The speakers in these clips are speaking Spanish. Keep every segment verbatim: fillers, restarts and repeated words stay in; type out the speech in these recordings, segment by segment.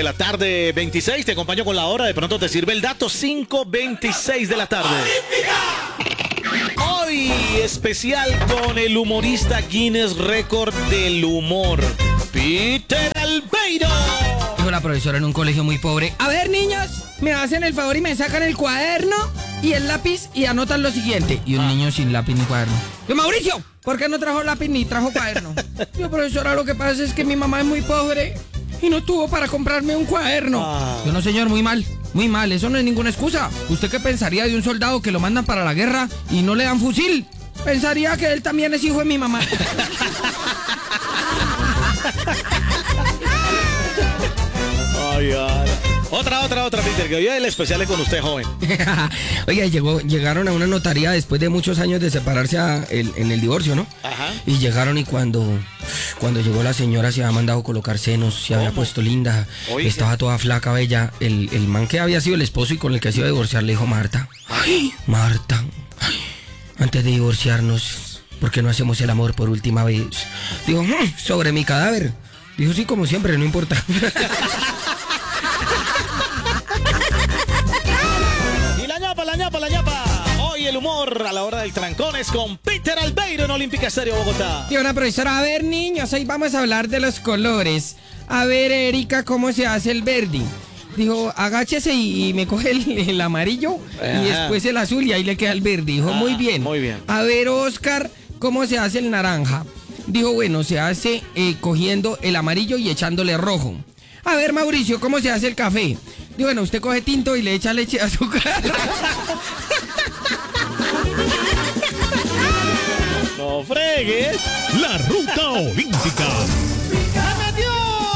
la tarde, veintiséis. Te acompaño con la hora. De pronto te sirve el dato. cinco veintiséis de la tarde. Hoy especial con el humorista Guinness Record del humor, Peter Albeiro. Dijo la profesora en un colegio muy pobre: a ver, niños, me hacen el favor y me sacan el cuaderno y el lápiz y anotan lo siguiente. Y un ah. niño sin lápiz ni cuaderno. Yo, Mauricio, ¿por qué no trajo lápiz ni trajo cuaderno? Yo, profesora, lo que pasa es que mi mamá es muy pobre y no tuvo para comprarme un cuaderno. Ah. Yo, no, señor, muy mal, muy mal, eso no es ninguna excusa. ¿Usted qué pensaría de un soldado que lo mandan para la guerra y no le dan fusil? Pensaría que él también es hijo de mi mamá. Ay, ay. Otra, otra, otra, Peter, que hoy el especial es con usted, joven. Oiga, llegó, llegaron a una notaría después de muchos años de separarse a el, en el divorcio, ¿no? Ajá. Y llegaron y cuando, cuando llegó la señora se había mandado colocar senos, se había puesto linda, Oiga. estaba toda flaca, bella. El, el man que había sido el esposo y con el que se iba a divorciar le dijo: Marta, ay, Marta, ay, antes de divorciarnos, ¿por qué no hacemos el amor por última vez? Dijo: mmm, sobre mi cadáver. Dijo: sí, como siempre, no importa. La ñapa, la ñapa. Hoy el humor a la hora del trancón es con Peter Albeiro en Olímpica Estéreo Bogotá. Y una profesora: a ver, niños, hoy vamos a hablar de los colores. A ver, Erika, ¿cómo se hace el verde? Dijo: agáchese y, y me coge el, el amarillo. Ajá. Y después el azul y ahí le queda el verde. Dijo: ah, muy bien. Muy bien. A ver, Oscar, ¿cómo se hace el naranja? Dijo: bueno, se hace eh, cogiendo el amarillo y echándole rojo. A ver, Mauricio, ¿cómo se hace el café? Digo, bueno, usted coge tinto y le echa leche de azúcar. No fregues. La ruta olímpica. ¡Se metió!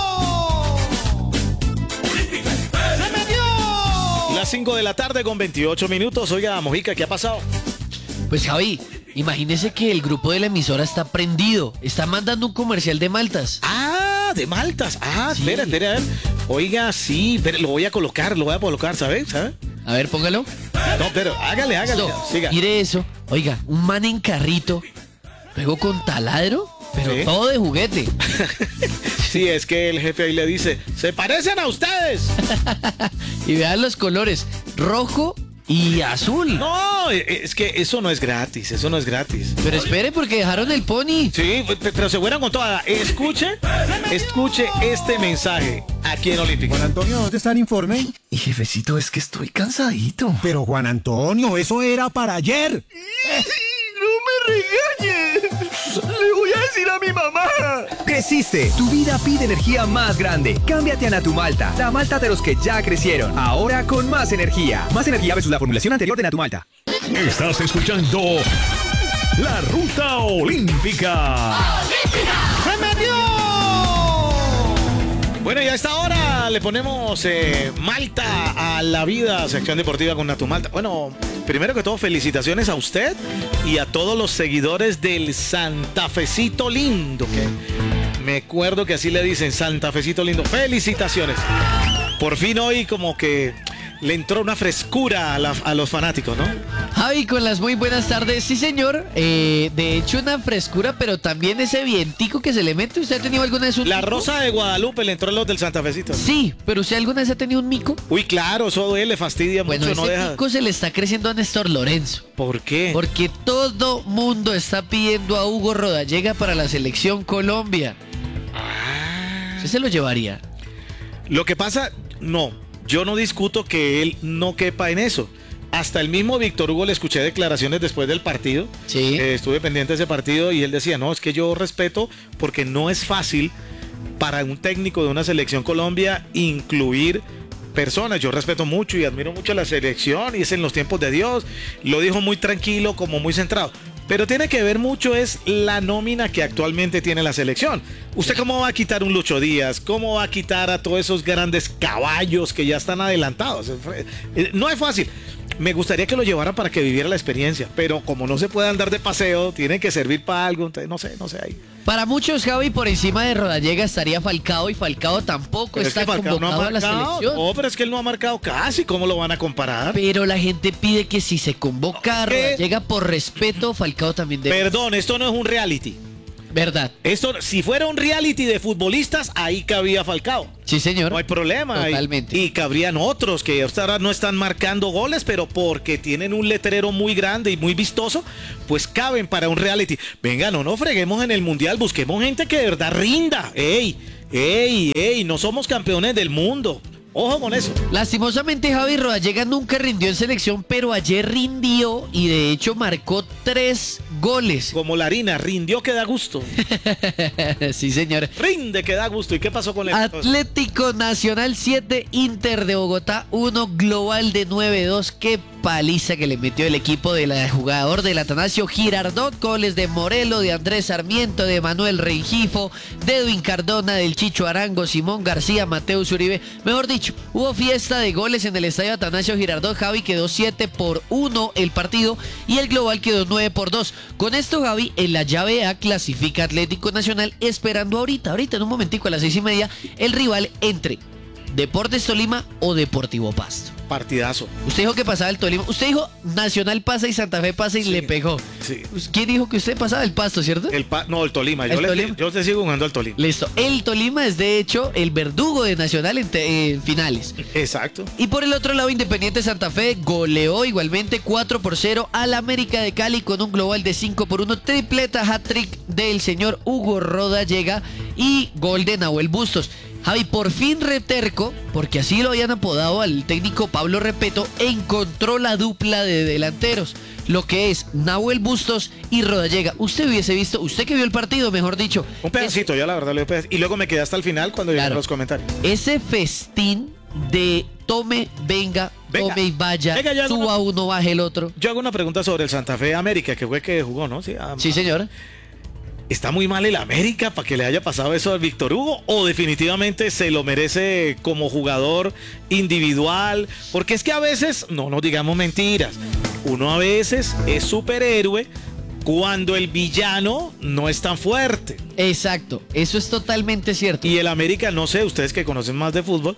¡Se metió! Las cinco de la tarde con veintiocho minutos. Oiga, Mojica, ¿qué ha pasado? Pues, Javi, imagínese que el grupo de la emisora está prendido. Está mandando un comercial de maltas. Ah, de maltas. Ah, sí. espera, espera, a ver. Oiga, sí, espera, lo voy a colocar, lo voy a colocar, ¿sabes? ¿Sabe? A ver, póngalo. No, pero hágale, hágale. No, siga. Mire eso. Oiga, un man en carrito, luego con taladro, pero ¿sí? todo de juguete. Sí, es que el jefe ahí le dice: ¡se parecen a ustedes! Y vean los colores, rojo y azul. No, es que eso no es gratis, eso no es gratis. Pero espere, porque dejaron el pony. Sí, pero se fueron con toda. Escuche, escuche este mensaje aquí en Olímpico. Juan Antonio, ¿dónde está el informe? Y jefecito, es que estoy cansadito. Pero Juan Antonio, eso era para ayer. ¡No me regañes! ¡Le voy a decir a mi mamá! Creciste. Tu vida pide energía más grande. Cámbiate a Natumalta, la malta de los que ya crecieron. Ahora con más energía. Más energía versus la formulación anterior de Natumalta. Estás escuchando La Ruta Olímpica. ¡Se metió! Bueno, y a esta hora le ponemos eh, Malta a la vida, sección deportiva con Natumalta. Bueno, primero que todo, felicitaciones a usted y a todos los seguidores del Santafecito Lindo, que me acuerdo que así le dicen, Santafecito Lindo. Felicitaciones. Por fin hoy como que le entró una frescura a, la, a los fanáticos, ¿no? Javi, con las muy buenas tardes. Sí, señor. Eh, de hecho, una frescura, pero también ese vientico que se le mete. ¿Usted ha tenido alguna vez un La mico? Rosa de Guadalupe le entró a los del Santafecito. Sí, pero ¿usted alguna vez ha tenido un mico? Uy, claro, eso duele, fastidia bueno, mucho, no ese deja. mico se le está creciendo a Néstor Lorenzo. ¿Por qué? Porque todo mundo está pidiendo a Hugo Rodallega para la selección Colombia. Ah. ¿Usted se lo llevaría? Lo que pasa, no, yo no discuto que él no quepa en eso. Hasta el mismo Víctor Hugo le escuché declaraciones después del partido. Sí. Eh, estuve pendiente de ese partido y él decía: no, es que yo respeto porque no es fácil para un técnico de una selección Colombia incluir personas. Yo respeto mucho y admiro mucho a la selección y es en los tiempos de Dios. Lo dijo muy tranquilo, como muy centrado. Pero tiene que ver mucho es la nómina que actualmente tiene la selección. ¿Usted cómo va a quitar un Lucho Díaz? ¿Cómo va a quitar a todos esos grandes caballos que ya están adelantados? No es fácil. Me gustaría que lo llevaran para que viviera la experiencia, pero como no se puede andar de paseo, tiene que servir para algo, entonces no sé, no sé ahí. Para muchos, Javi, por encima de Rodallega estaría Falcao y Falcao tampoco pero está es que Falcao convocado no ha a la selección. Oh, pero es que él no ha marcado casi, ¿cómo lo van a comparar? Pero la gente pide que si se convoca a ¿Qué? Rodallega por respeto, Falcao también debe. Perdón, esto no es un reality. Verdad. Esto, si fuera un reality de futbolistas, ahí cabía Falcao. Sí, señor. No hay problema. Totalmente. Y, y cabrían otros que hasta ahora no están marcando goles, pero porque tienen un letrero muy grande y muy vistoso, pues caben para un reality. Venga, no nos freguemos en el mundial, busquemos gente que de verdad rinda. ¡Ey! ¡Ey! ¡Ey! No somos campeones del mundo. Ojo con eso. Lastimosamente Javi Rodallega nunca rindió en selección, pero ayer rindió y de hecho marcó tres goles. Como la harina, rindió que da gusto. Sí, señor. Rinde que da gusto. ¿Y qué pasó con el Atlético Nacional siete, Inter de Bogotá uno, global de nueve dos. Qué paliza que le metió el equipo del jugador del Atanasio Girardot. Goles de Morelo, de Andrés Sarmiento, de Manuel Rengifo, de Edwin Cardona, del Chicho Arango, Simón García, Mateus Uribe. Mejor dicho, hubo fiesta de goles en el estadio Atanasio Girardot. Javi, quedó siete por uno el partido y el global quedó nueve por dos. Con esto, Javi, en la llave A clasifica Atlético Nacional, esperando ahorita, ahorita en un momentico a las seis y media, el rival entre Deportes Tolima o Deportivo Pasto. Partidazo. Usted dijo que pasaba el Tolima. Usted dijo Nacional pasa y Santa Fe pasa y Sí, le pegó. sí. ¿Quién dijo que usted pasaba el Pasto, cierto? El pa- no, el Tolima. Yo, ¿El le, Tolima? yo te sigo jugando al Tolima. Listo. El Tolima es de hecho el verdugo de Nacional en, te- en finales. Exacto. Y por el otro lado, Independiente Santa Fe goleó igualmente cuatro por cero al América de Cali con un global de cinco por uno. Tripleta hat-trick del señor Hugo Rodallega y gol de Nahuel Bustos. Javi, por fin Reterco, porque así lo habían apodado al técnico Pablo Repeto, encontró la dupla de delanteros, lo que es Nahuel Bustos y Rodallega. Usted hubiese visto, usted que vio el partido, mejor dicho. Un pedacito, ya la verdad lo vi pedacito. Y luego me quedé hasta el final cuando llegaron Claro. los comentarios. Ese festín de tome, venga, Venga. tome y vaya, Venga, yo hago suba una- uno, baje el otro. Yo hago una pregunta sobre el Santa Fe América, que fue que jugó, ¿no? Sí, ah, Sí, señor. ¿Está muy mal el América para que le haya pasado eso al Víctor Hugo? ¿O definitivamente se lo merece como jugador individual? Porque es que a veces, no nos digamos mentiras, uno a veces es superhéroe cuando el villano no es tan fuerte. Exacto, eso es totalmente cierto. Y el América, no sé, ustedes que conocen más de fútbol,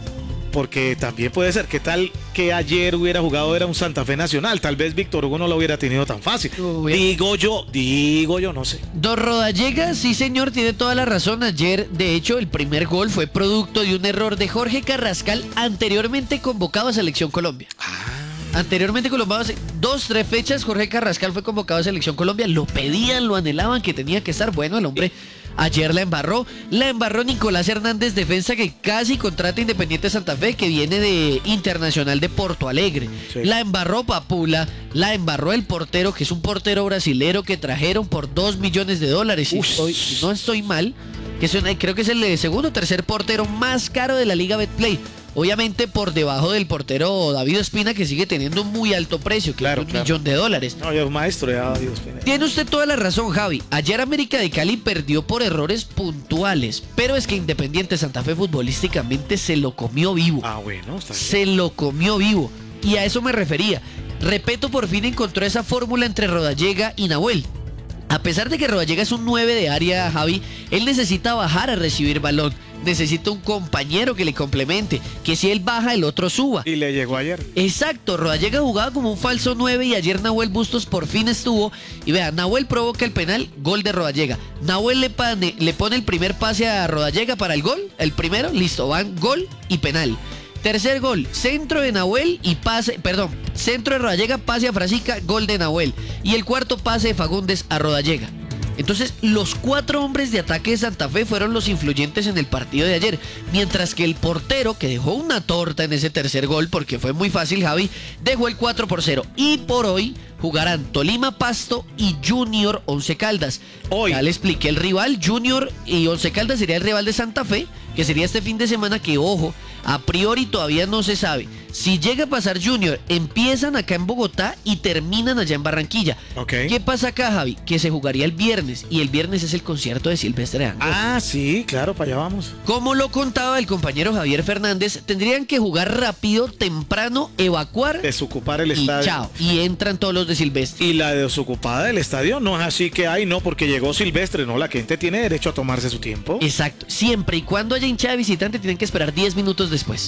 porque también puede ser, ¿qué tal que ayer hubiera jugado era un Santa Fe Nacional? Tal vez Víctor Hugo no lo hubiera tenido tan fácil. Uy. Digo yo, digo yo, no sé. Don Rodallega, sí señor, tiene toda la razón. Ayer, de hecho, el primer gol fue producto de un error de Jorge Carrascal, anteriormente convocado a Selección Colombia. Anteriormente convocado, hace dos, tres fechas, Jorge Carrascal fue convocado a Selección Colombia. Lo pedían, lo anhelaban, que tenía que estar. Bueno, el hombre ayer la embarró. La embarró Nicolás Hernández, defensa que casi contrata Independiente Santa Fe, que viene de Internacional de Porto Alegre. Sí. La embarró Papula, la embarró el portero, que es un portero brasilero que trajeron por dos millones de dólares. Si, Ush. estoy- si no estoy mal, que es una- creo que es el eh, segundo o tercer portero más caro de la Liga Betplay. Obviamente por debajo del portero David Ospina, que sigue teniendo un muy alto precio, que Claro, es un claro. millón de dólares. No, ya es un maestro, ya, Dios mío. Tiene usted toda la razón, Javi. Ayer América de Cali perdió por errores puntuales, pero es que Independiente Santa Fe futbolísticamente se lo comió vivo. Ah, bueno, está bien. Se lo comió vivo. Y a eso me refería. Repeto, por fin encontró esa fórmula entre Rodallega y Nahuel. A pesar de que Rodallega es un nueve de área, Javi, él necesita bajar a recibir balón. Necesita un compañero que le complemente, que si él baja, el otro suba. Y le llegó ayer. Exacto, Rodallega jugaba como un falso nueve y ayer Nahuel Bustos por fin estuvo. Y vea, Nahuel provoca el penal, gol de Rodallega. Nahuel le, pane- le pone el primer pase a Rodallega para el gol, el primero, listo, van gol y penal. Tercer gol, centro de Nahuel y pase, perdón, centro de Rodallega, pase a Frasica, gol de Nahuel. Y el cuarto pase de Fagundes a Rodallega. Entonces, los cuatro hombres de ataque de Santa Fe fueron los influyentes en el partido de ayer, mientras que el portero, que dejó una torta en ese tercer gol, porque fue muy fácil, Javi, dejó el cuatro por cero. Y por hoy jugarán Tolima Pasto y Junior Once Caldas. Hoy. Ya le expliqué el rival, Junior y Once Caldas sería el rival de Santa Fe, que sería este fin de semana que, ojo, a priori todavía no se sabe. Si llega a pasar Junior, empiezan acá en Bogotá y terminan allá en Barranquilla. Ok. ¿Qué pasa acá, Javi? Que se jugaría el viernes y el viernes es el concierto de Silvestre Dangond. Ah, sí, claro, para allá vamos. Como lo contaba el compañero Javier Fernández, tendrían que jugar rápido, temprano, evacuar Desocupar el y estadio. chao. Y entran todos los de Silvestre. Y la desocupada del estadio no es así que hay, no, porque llegó Silvestre, no, la gente tiene derecho a tomarse su tiempo. Exacto. Siempre y cuando haya hinchada visitante tienen que esperar diez minutos después.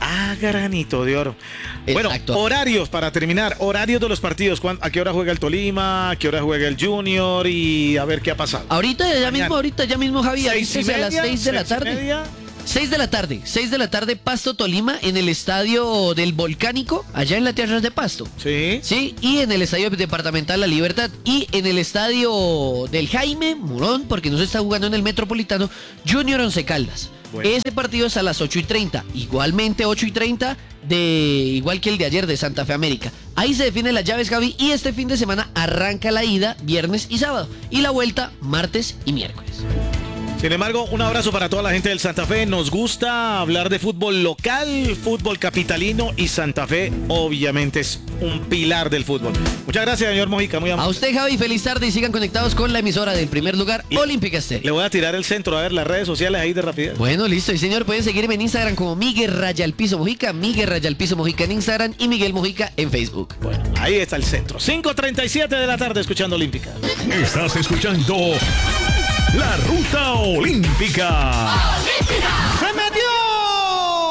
Ah, granito de oro. Exacto. Bueno, horarios para terminar. Horarios de los partidos. ¿Cuán- ¿A qué hora juega el Tolima? ¿A qué hora juega el Junior? Y a ver qué ha pasado. Ahorita, ya Mañana. mismo, ahorita, ya mismo, Javi, ¿Seis y avísese a las media? seis de la ¿Seis y tarde. media? seis de la tarde, seis de la tarde, Pasto Tolima, en el estadio del Volcánico, allá en la tierra de Pasto. Sí. Sí, y en el estadio departamental La Libertad y en el estadio del Jaime Morón, porque no se está jugando en el Metropolitano, Junior Once Caldas. Bueno. Ese partido es a las ocho y treinta, igualmente ocho y treinta, de, igual que el de ayer de Santa Fe América. Ahí se definen las llaves, Javi, y este fin de semana arranca la ida viernes y sábado, y la vuelta martes y miércoles. Sin embargo, un abrazo para toda la gente del Santa Fe. Nos gusta hablar de fútbol local, fútbol capitalino, y Santa Fe obviamente es un pilar del fútbol. Muchas gracias, señor Mojica, muy A amable. usted, Javi, feliz tarde y sigan conectados con la emisora del primer lugar, Y- Olímpica Estéreo. Le voy a tirar el centro, a ver las redes sociales ahí de rapidez. Bueno, listo. Y señor, pueden seguirme en Instagram como Miguel Raya al Piso Mojica, Miguel Raya al Piso Mojica en Instagram y Miguel Mojica en Facebook. Bueno, ahí está el centro. cinco treinta y siete de la tarde escuchando Olímpica. Estás escuchando La Ruta Olímpica.